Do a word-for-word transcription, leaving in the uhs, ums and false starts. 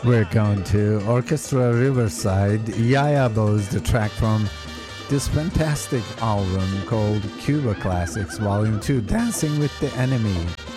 We're going to Orchestra Riverside. Yaya Bo's the track from this fantastic album called Cuba Classics Volume two, Dancing with the Enemy.